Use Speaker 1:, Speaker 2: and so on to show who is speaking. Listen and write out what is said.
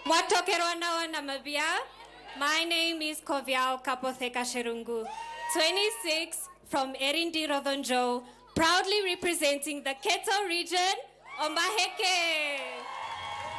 Speaker 1: Watokerwana Namibia. My name is Koviao Kapotheka Sherungu, 26 from Erindi Rodonjo, proudly representing the Keto region, Omaheke.